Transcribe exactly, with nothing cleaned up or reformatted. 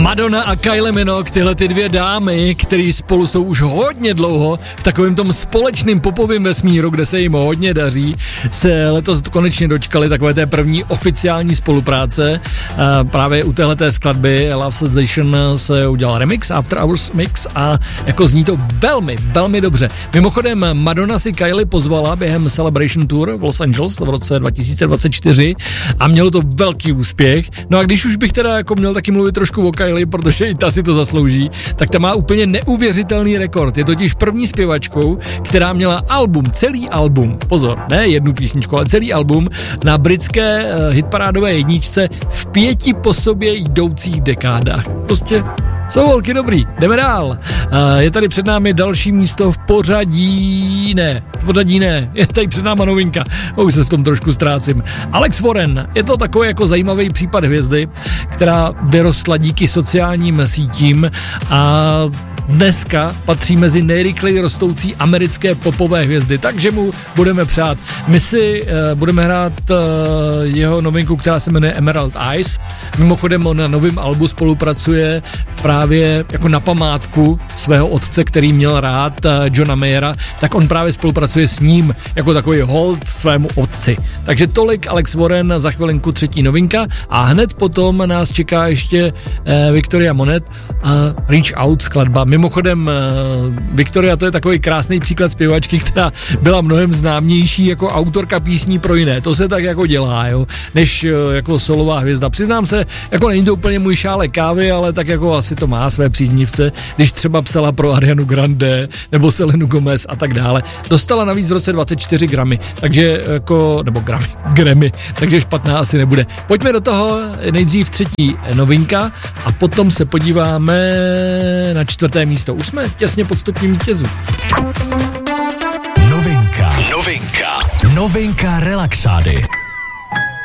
Madonna a Kylie Minogue, tyhle ty dvě dámy, které spolu jsou už hodně dlouho v takovém tom společném popovém vesmíru, kde se jim hodně daří, se letos konečně dočkali takové té první oficiální spolupráce. A právě u téhleté skladby Love Sensation se udělal remix, After Hours mix, a jako zní to velmi, velmi dobře. Mimochodem Madonna si Kylie pozvala během Celebration Tour v Los Angeles v roce dva tisíce dvacet čtyři a mělo to velký úspěch. No a když už bych teda jako měl taky mluvit trošku o Kylie, protože i ta si to zaslouží, tak ta má úplně neuvěřitelný rekord. Je totiž první zpěvačkou, která měla album, celý album, pozor, ne jednu písničku, ale celý album na britské uh, hitparádové jedničce v pěti po sobě jdoucích dekádách. Prostě jsou holky dobrý, jdeme dál. Uh, je tady před námi další místo v pořadí, ne, v pořadí ne, je tady před náma novinka, oh, už se v tom trošku ztrácím. Alex Warren, je to takový jako zajímavý případ hvězdy, která vyrostla díky sociálním sítím a dneska patří mezi nejrychleji rostoucí americké popové hvězdy, takže mu budeme přát. My si uh, budeme hrát uh, jeho novinku, která se jmenuje Emerald Eyes. Mimochodem on na novém albu spolupracuje právě jako na památku svého otce, který měl rád uh, Johna Mayera, tak on právě spolupracuje s ním jako takový hold svému otci. Takže tolik Alex Warren, za chvilinku třetí novinka a hned potom nás čeká ještě uh, Victoria Monet a Reach Out skladba. Mimochodem, Victoria, to je takový krásný příklad zpěvačky, která byla mnohem známější jako autorka písní pro jiné. To se tak jako dělá, jo, než jako solová hvězda. Přiznám se, jako není to úplně můj šálek kávy, ale tak jako asi to má své příznivce, když třeba psala pro Arianu Grande nebo Selenu Gomez a tak dále. Dostala navíc v roce dvacet čtyři Grammy, takže jako, nebo Grammy, Grammy, takže špatná asi nebude. Pojďme do toho, nejdřív třetí novinka a potom se podíváme na čtvrté místo. Už jsme těsně pod stupněm vítězů. Novinka. Novinka. Novinka Relaxády.